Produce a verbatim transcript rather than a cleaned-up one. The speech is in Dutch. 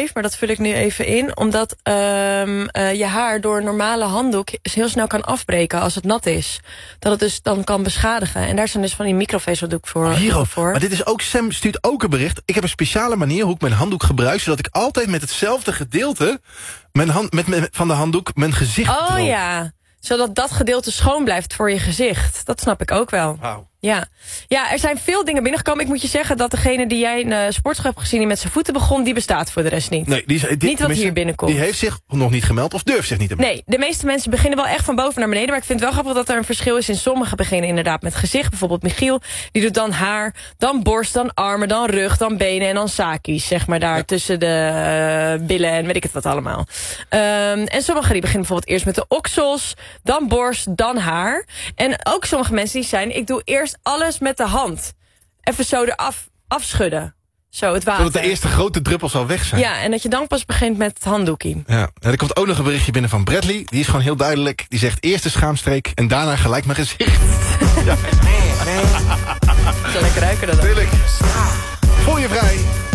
heeft, maar dat vul ik nu even in. Omdat um, uh, je haar door een normale handdoek heel snel kan afbreken als het nat is. Dat het dus dan kan beschadigen. En daar zijn dus van die microvezeldoek voor. Oh, Hero, voor. Maar dit is ook, Sam stuurt ook een bericht. Ik heb een speciale manier hoe ik mijn handdoek gebruik, zodat ik altijd met hetzelfde gedeelte mijn hand, met, met, van de handdoek mijn gezicht Oh droog. ja, zodat dat gedeelte schoon blijft voor je gezicht. Dat snap ik ook wel. Wauw. Ja. ja, er zijn veel dingen binnengekomen. Ik moet je zeggen dat degene die jij in een sportschool hebt gezien... die met zijn voeten begon, die bestaat voor de rest niet. Nee, die is, die, niet wat hier binnenkomt. Die heeft zich nog niet gemeld of durft zich niet te melden. Nee, de meeste mensen beginnen wel echt van boven naar beneden. Maar ik vind het wel grappig dat er een verschil is in sommige beginnen inderdaad met gezicht. Bijvoorbeeld Michiel, die doet dan haar, dan borst, dan armen, dan rug, dan benen en dan saki's. Zeg maar daar ja. tussen de uh, billen en weet ik het wat allemaal. Um, en sommigen die beginnen bijvoorbeeld eerst met de oksels, dan borst, dan haar. En ook sommige mensen die zijn, ik doe eerst alles met de hand. Even zo eraf afschudden. Zo, het water. Zodat de eerste grote druppels al weg zijn. Ja, en dat je dan pas begint met het handdoekie. Ja, en er komt ook nog een berichtje binnen van Bradley. Die is gewoon heel duidelijk. Die zegt eerst de schaamstreek en daarna gelijk mijn gezicht. Ja. Zo lekker ruiken dat dan. Tuurlijk. Voel je vrij.